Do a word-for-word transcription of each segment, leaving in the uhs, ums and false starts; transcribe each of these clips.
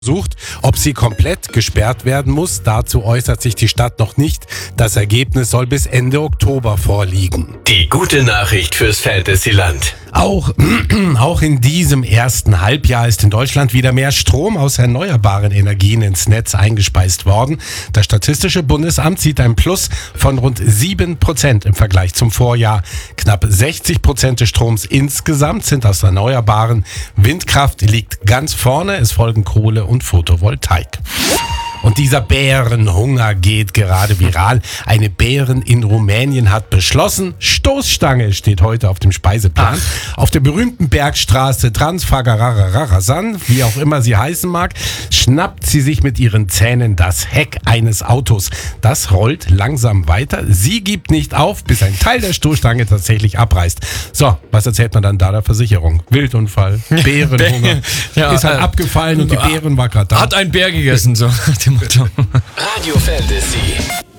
Sucht, ob sie komplett gesperrt werden muss. Dazu äußert sich die Stadt noch nicht. Das Ergebnis soll bis Ende Oktober vorliegen. Die gute Nachricht fürs Fantasyland. Auch, auch in diesem ersten Halbjahr ist in Deutschland wieder mehr Strom aus erneuerbaren Energien ins Netz eingespeist worden. Das Statistische Bundesamt sieht ein Plus von rund sieben Prozent im Vergleich zum Vorjahr. Knapp sechzig Prozent des Stroms insgesamt sind aus Erneuerbaren. Windkraft liegt ganz vorne, es folgen Kohle und Photovoltaik. Und dieser Bärenhunger geht gerade viral. Eine Bärin in Rumänien hat beschlossen, Stoßstange steht heute auf dem Speiseplan. Ach. Auf der berühmten Bergstraße Transfagararasan, wie auch immer sie heißen mag, schnappt sie sich mit ihren Zähnen das Heck eines Autos. Das rollt langsam weiter. Sie gibt nicht auf, bis ein Teil der Stoßstange tatsächlich abreißt. So, was erzählt man dann da der Versicherung? Wildunfall, Bärenhunger, ja, ist halt äh, abgefallen und die Bären war gerade da. Hat ein Bär gegessen, so. Radio Fantasy.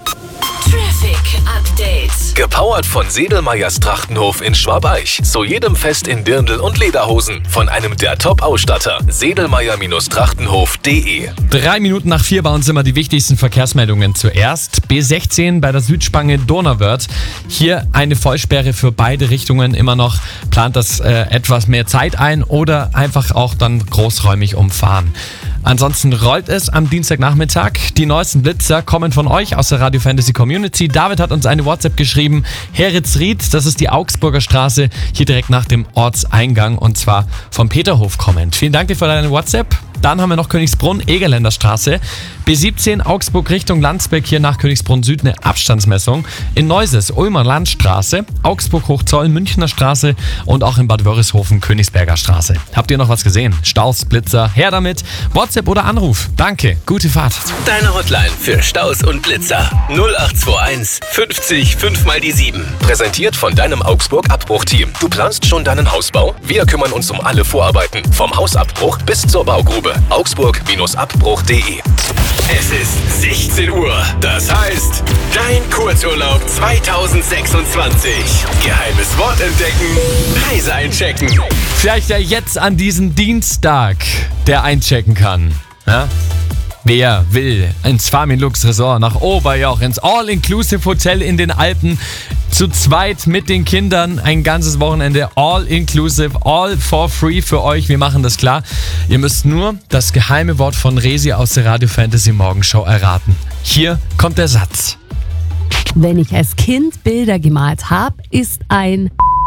Traffic Update. Gepowert von Sedelmeyers Trachtenhof in Schwabeich. Zu jedem Fest in Dirndl und Lederhosen. Von einem der Top-Ausstatter. Sedelmeyer Trachtenhof punkt de. Drei Minuten nach vier bei uns immer die wichtigsten Verkehrsmeldungen zuerst. B sechzehn bei der Südspange Donauwörth. Hier eine Vollsperre für beide Richtungen immer noch. Plant das äh, etwas mehr Zeit ein oder einfach auch dann großräumig umfahren. Ansonsten rollt es am Dienstagnachmittag. Die neuesten Blitzer kommen von euch aus der Radio Fantasy Community. David hat uns eine WhatsApp geschrieben. Herritzried, das ist die Augsburger Straße, hier direkt nach dem Ortseingang und zwar vom Peterhof kommend. Vielen Dank dir für deine WhatsApp. Dann haben wir noch Königsbrunn, Egerländer Straße. B siebzehn Augsburg Richtung Landsberg, hier nach Königsbrunn Süd eine Abstandsmessung. In Neuses, Ulmer Landstraße, Augsburg Hochzoll, Münchner Straße und auch in Bad Wörishofen, Königsberger Straße. Habt ihr noch was gesehen? Staus, Blitzer, her damit. WhatsApp oder Anruf. Danke, gute Fahrt. Deine Hotline für Staus und Blitzer. null acht zwei eins fünfzig fünf mal die sieben. Präsentiert von deinem Augsburg-Abbruchteam. Du planst schon deinen Hausbau? Wir kümmern uns um alle Vorarbeiten. Vom Hausabbruch bis zur Baugrube. Augsburg Abbruch punkt de. Es ist sechzehn Uhr. Das heißt, dein Kurzurlaub zwanzig sechsundzwanzig. Geheimes Wort entdecken, Reise einchecken. Vielleicht ja jetzt an diesem Dienstag, der einchecken kann. Ja? Wer will ins Faminlux Resort nach Oberjoch, ins All-Inclusive-Hotel in den Alpen, zu zweit mit den Kindern, ein ganzes Wochenende All-Inclusive, all for free für euch, wir machen das klar. Ihr müsst nur das geheime Wort von Resi aus der Radio Fantasy Morgenshow erraten. Hier kommt der Satz. Wenn ich als Kind Bilder gemalt habe, ist ein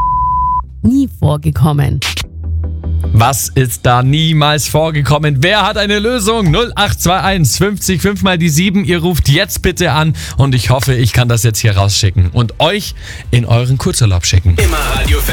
nie vorgekommen. Was ist da niemals vorgekommen? Wer hat eine Lösung? null acht zwei eins fünfzig fünf mal die sieben. Ihr ruft jetzt bitte an und ich hoffe, ich kann das jetzt hier rausschicken und euch in euren Kurzurlaub schicken. Immer Radio Fantasy.